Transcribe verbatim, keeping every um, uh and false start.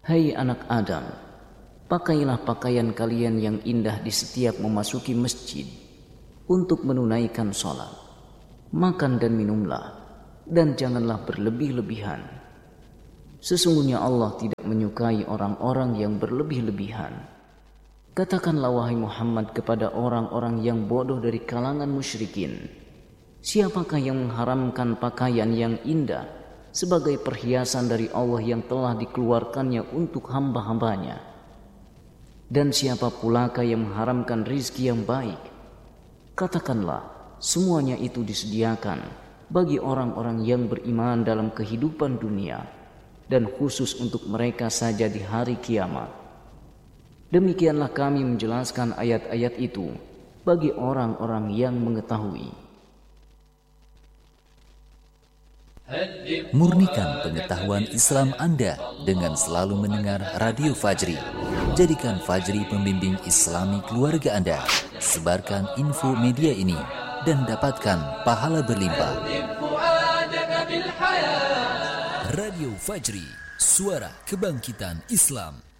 Hai anak Adam, pakailah pakaian kalian yang indah di setiap memasuki masjid untuk menunaikan sholat. Makan dan minumlah, dan janganlah berlebih-lebihan. Sesungguhnya Allah tidak menyukai orang-orang yang berlebih-lebihan. Katakanlah wahai Muhammad kepada orang-orang yang bodoh dari kalangan musyrikin, siapakah yang mengharamkan pakaian yang indah sebagai perhiasan dari Allah yang telah dikeluarkannya untuk hamba-hambanya? Dan siapa pulakah yang mengharamkan rizki yang baik? Katakanlah, semuanya itu disediakan bagi orang-orang yang beriman dalam kehidupan dunia, dan khusus untuk mereka saja di hari kiamat. Demikianlah kami menjelaskan ayat-ayat itu bagi orang-orang yang mengetahui. Murnikan pengetahuan Islam Anda dengan selalu mendengar Radio Fajri. Jadikan Fajri pembimbing Islami keluarga Anda. Sebarkan info media ini dan dapatkan pahala berlimpah. Radio Fajri, suara kebangkitan Islam.